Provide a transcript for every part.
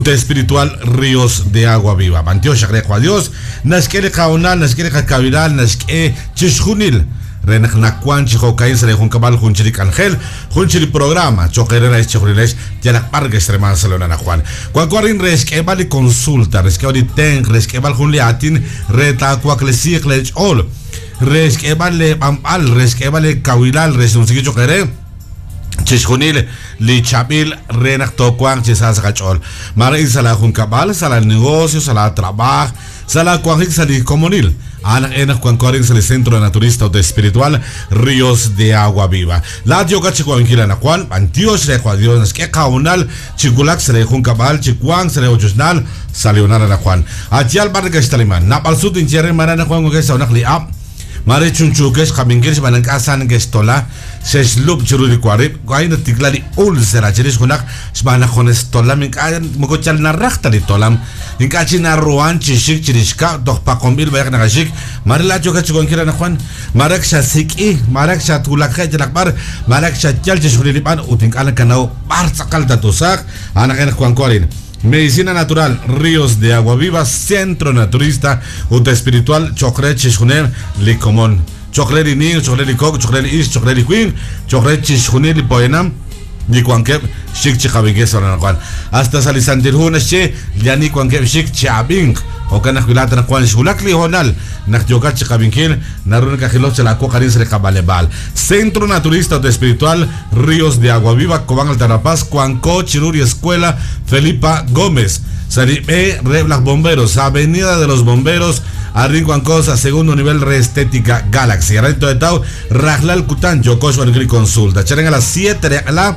espiritual Ríos de Agua Viva. Pantio Shakrejo a Dios, Nashkere Kaunal, Nashkere Kaviral, Nashke Chishunil, Renakwan Chihokain, Serejun Cabal, Junchirik Angel, Junchiri Programa, Chokerera es Choriles, Yanak Parque Extreman Salona Juan. Cuacuarin Resquebal y consulta, Resquebal ten, Resquebal Juliatin, Reta Quaclesic Lech All, Resquebal le Pampal, Resquebal le Kavilal, Resuncique Chokere. Chishunil, Li Chapil, Renak Toquang, Chisas Gachol. Marin Sala Juncabal, Sala Negocio, Sala Trabajo, Sala Quanjik Sali Comunil. Ana Enak Quancorin Sali Centro Naturista o Espiritual Ríos de Agua Viva. La Dioga Chiquanquila Naquan, Antios Requadios, que Kaunal, Chiculak Sale Juncabal, Chiquang Sale Ojusnal, Salionara Naquan. Atial Barca Staliman, Napal Sud in Jerry Marana Juan Gesa Nakli Up. Mare chunchuques kamingis banan kasan gestola ses lup chururi kwarib gaina tiglali ul sera jeris kunak sbana khonestola min kayan mogochal narakta di tolam inkachi na ruan chishik chirishka dok pakombil bayak nagashik mare la joka chugonkira na kwan marak siki marak satulakha jalakbar marak satjal chishuri pan uting ala kanau bar sakal tatusak anak enak kwan korin. Medicina Natural, Ríos de Agua Viva, Centro Naturista, Uta Espiritual, Chokre Chishuner, Licomón, Chokre Ning, Chokre Cock, Chokre Is, Chokre Queen, Chokre Chishuner, Poenam, Niquankep, Shik Chicabingues on Juan. Hasta Salisandirhuna She, Yani Quankep Shik Chabing, Okanakulata Juan Shulakli Honal, Nakyoka Chicabinquil, Narun Cajilot, la Cocaris Recabalebal, Centro Naturista Uta Espiritual, Ríos de Agua Viva, Cobán Altarapaz, Cuanco, Chiruri Escuela, Felipa Gómez, Saripé, Reblas Bomberos, Avenida de los Bomberos, Arrincuancosa, segundo nivel Reestética Galaxy, Arrento de Tau, Rajlal Cután, Yokosh Bargri Consulta, Charen a las 7, la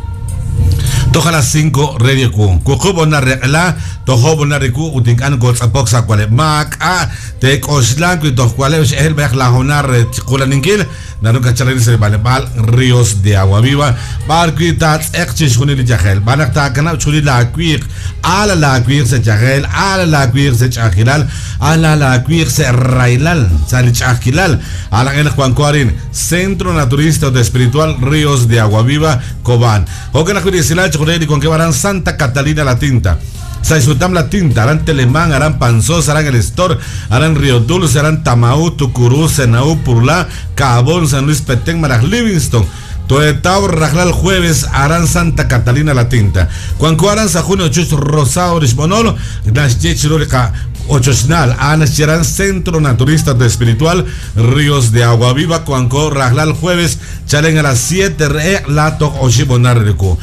Toja las 5 Radio Q. Kukubona regla, Tohobona Riku, Utinkan Gotsapoxa, Quale Mac, Tek Oslan, Quitoquales, El Berlajonar, Chiculaninquil, Nanuka Charis Balebal, Ríos de Agua Viva, Barquitats, Exis Unil Jahel, Banactacana, Chulila Quir, Ala la Quir se Jahel, Ala la Quir se Chahilal, Ala la Quir se Railal, Salichahilal, Ala en Juan Coarin, Centro Naturista de Espiritual Ríos de Agua Viva, Cobán. Ocanacurisilach, con que harán Santa Catalina la tinta. Saisutam la tinta, harán Telemán, harán Panzos, harán el Store, harán Río Dulce, harán Tamaú, Tucurú, Senaú, Purlá, Cabón, San Luis Petén, Maraj Livingston. Toetao Rajlal jueves harán Santa Catalina la tinta. Cuanco harán Sajunio Chus Rosado Risbonolo, Nashchechirurica Ochosnal, Anascherán Centro Naturista de Espiritual Ríos de Agua Viva, Cuanco Rajlal jueves, Chalen a las 7 re lato Oshibonariku.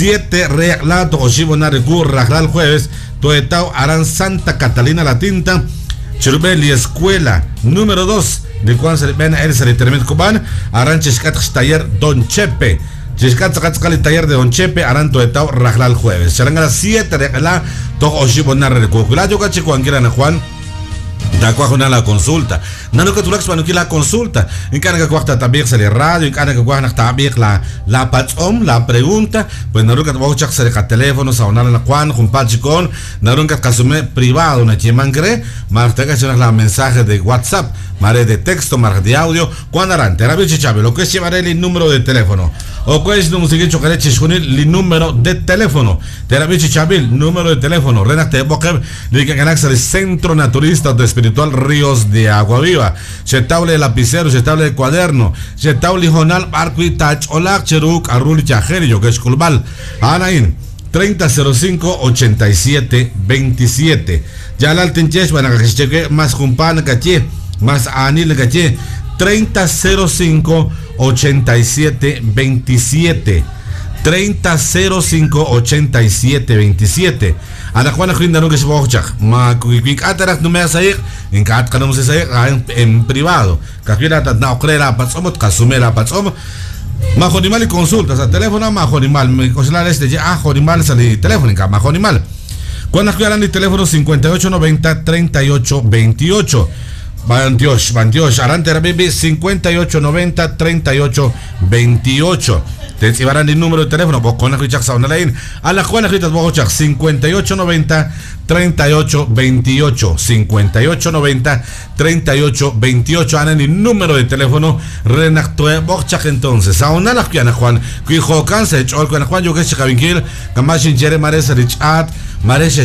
7 re lato Oshibonariku, Rajlal jueves, Toetao harán Santa Catalina la tinta. Chirubeli Escuela número 2 de Juan Serpena El Tremendo Cubán, harán Chiscat Taller Don Chepe. Chiscat Taller de Don Chepe, harán Toetao Rajlal jueves. Serán a las 7 de la Tojo Oshibonar de Cucula, yo caché cualquiera Juan. Da cuajona la consulta. Nano que tú la consulta. En cada que cuajta también se le radio, en cada que cuajna también la pachom, la pregunta. Pues nano que tú se le teléfono, saonar la Juan, un pachicón, nano que casume privado, una chimangre, marta que la mensaje de WhatsApp, mare de texto, mare de audio, cuando harán, terapia chave, lo que es llevaré el número de teléfono. O que es no sigue chocar el número de teléfono. Terapia Chabil, número de teléfono. Renate Boker, de que ganaxe el Centro Naturista de Espiritual Ríos de Agua Viva. Se table de lapicero, se table de cuaderno. Se table jonal, barqui, tach, olak, cheruk, arrul, chajerio, que es culbal. Anaín, 3005-8727. Ya la altinches, van a que cheque más jumpana caché, más anil caché. 3005-8727. 3005-8727. Ana Juana Jindaron que se va a echar. Ma Quick Atarak no me hace ir. En Cat no se hace en privado. Cafiera no creerá Patsomot, Casumera Patsom. Majonimal y consultas. A teléfono Majonimal. Me considerar este ya. Jonimal sale telefónica. Majonimal. Cuando escuchan el teléfono 5890-3828. Van Dios, harán terapia 5890-3828. Te llevarán el número de teléfono, vos con la ficha online, a la Juana Gritas vos 5890-3828, 5890-3828, harán el número de teléfono, renactue vos entonces, a una la Juan, que hijo canse, o con Juan yo que se cabinquil, Kamashin Jere Mares Richard, Maresha